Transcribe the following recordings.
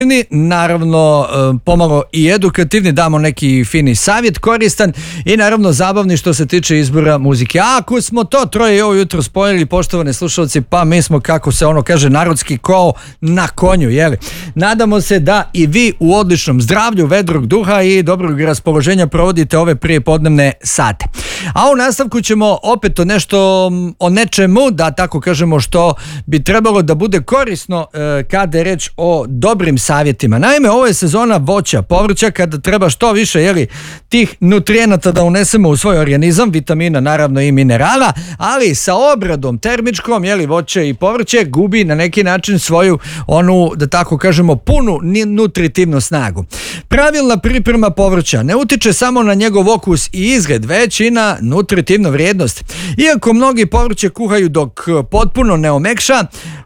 naravno pomalo i edukativni, damo neki fini savjet koristan i naravno zabavni što se tiče izbora muzike. A ako smo to troje i ovo jutro spojili, poštovani slušalci, pa mi smo, kako se ono kaže narodski, ko na konju, jeli? Nadamo se da i vi u odličnom zdravlju, vedrog duha i dobrog raspoloženja provodite ove prijepodnevne sate. A u nastavku ćemo opet o nečemu, da tako kažemo, što bi trebalo da bude korisno kada je reč o dobrim savjetima. Naime, ovo je sezona voća, povrća, kada treba što više tih nutrijenata da unesemo u svoj organizam, vitamina naravno i minerala, ali sa obradom termičkom, voće i povrće gubi na neki način svoju onu, da tako kažemo, punu nutritivnu snagu. Pravilna priprema povrća ne utiče samo na njegov okus i izgled, već i na nutritivnu vrijednost. Iako mnogi povrće kuhaju dok potpuno ne omekša,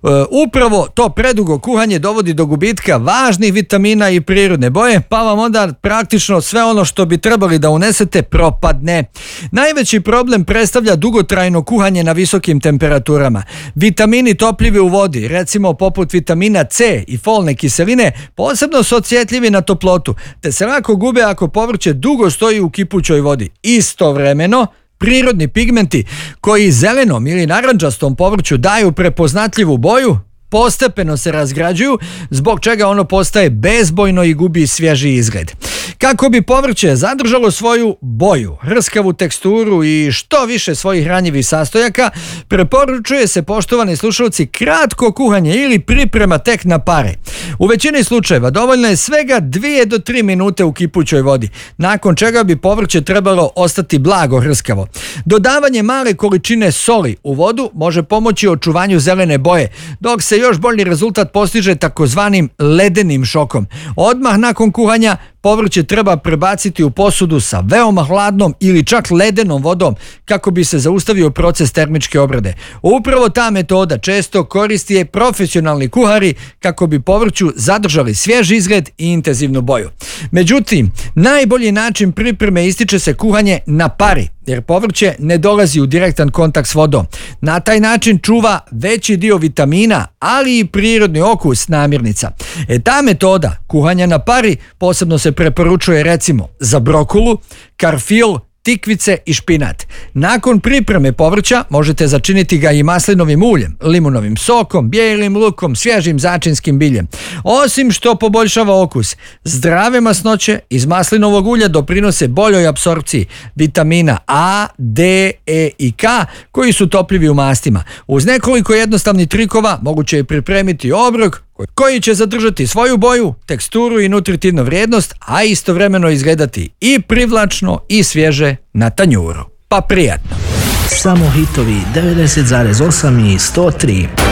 upravo to predugo kuhanje dovodi do gubitka važnih vitamina i prirodne boje, pa vam onda praktično sve ono što bi trebali da unesete propadne. Najveći problem predstavlja dugotrajno kuhanje na visokim temperaturama. Vitamini topljivi u vodi, recimo poput vitamina C i folne kiseline, posebno su osjetljivi na toplotu, te se lako gube ako povrće dugo stoji u kipućoj vodi. Istovremeno, prirodni pigmenti koji zelenom ili narandžastom povrću daju prepoznatljivu boju, postepeno se razgrađuju, zbog čega ono postaje bezbojno i gubi svježi izgled. Kako bi povrće zadržalo svoju boju, hrskavu teksturu i što više svojih hranjivih sastojaka, preporučuje se, poštovani slušalci, kratko kuhanje ili priprema tek na pare. U većini slučajeva dovoljno je svega 2 do 3 minute u kipućoj vodi, nakon čega bi povrće trebalo ostati blago hrskavo. Dodavanje male količine soli u vodu može pomoći očuvanju zelene boje, dok se još bolji rezultat postiže takozvanim ledenim šokom. Odmah nakon kuhanja povrće treba prebaciti u posudu sa veoma hladnom ili čak ledenom vodom kako bi se zaustavio proces termičke obrade. Upravo ta metoda često koristi profesionalni kuhari kako bi povrću zadržali svjež izgled i intenzivnu boju. Međutim, najbolji način pripreme ističe se kuhanje na pari, jer povrće ne dolazi u direktan kontakt s vodom. Na taj način čuva veći dio vitamina, ali i prirodni okus namirnica. Ta metoda kuhanja na pari posebno se preporučuje recimo za brokulu, karfil, tikvice i špinat. Nakon pripreme povrća možete začiniti ga i maslinovim uljem, limunovim sokom, bijelim lukom, svježim začinskim biljem. Osim što poboljšava okus, zdrave masnoće iz maslinovog ulja doprinose boljoj apsorpciji vitamina A, D, E i K koji su topljivi u mastima. Uz nekoliko jednostavnih trikova moguće je pripremiti obrok koji će zadržati svoju boju, teksturu i nutritivnu vrijednost, a istovremeno izgledati i privlačno i svježe na tanjuru. Pa prijatno! Samo hitovi 90,8 i 103.